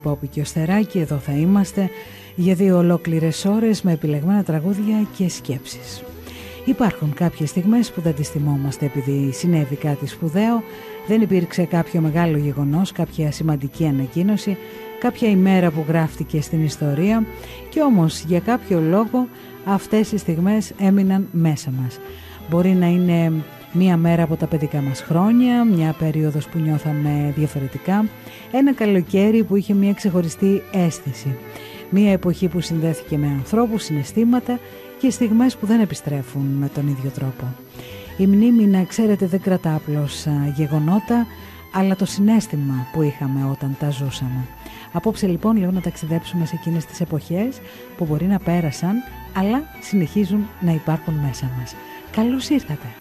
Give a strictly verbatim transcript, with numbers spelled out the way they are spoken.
Πόπη και Στεράκη, εδώ θα είμαστε για δύο ολόκληρες ώρες με επιλεγμένα τραγούδια και σκέψεις. Υπάρχουν κάποιες στιγμές που δεν τις θυμόμαστε επειδή συνέβη κάτι σπουδαίο, δεν υπήρξε κάποιο μεγάλο γεγονός, κάποια σημαντική ανακοίνωση, κάποια ημέρα που γράφτηκε στην ιστορία και όμως για κάποιο λόγο αυτές οι στιγμές έμειναν μέσα μας. Μπορεί να είναι μία μέρα από τα παιδικά μας χρόνια, μια περίοδος που νιώθαμε διαφορετικά, ένα καλοκαίρι που είχε μια ξεχωριστή αίσθηση, μια εποχή που συνδέθηκε με ανθρώπους, συναισθήματα και στιγμές που δεν επιστρέφουν με τον ίδιο τρόπο. Η μνήμη, να ξέρετε, δεν κρατά απλώς γεγονότα, αλλά το συναίσθημα που είχαμε όταν τα ζούσαμε. Απόψε λοιπόν λέω να ταξιδέψουμε σε εκείνες τις εποχές που μπορεί να πέρασαν, αλλά συνεχίζουν να υπάρχουν μέσα μας. Καλώς ήρθατε!